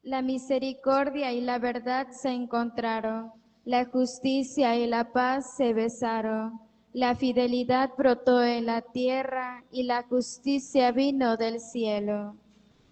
La misericordia y la verdad se encontraron, la justicia y la paz se besaron, la fidelidad brotó en la tierra y la justicia vino del cielo.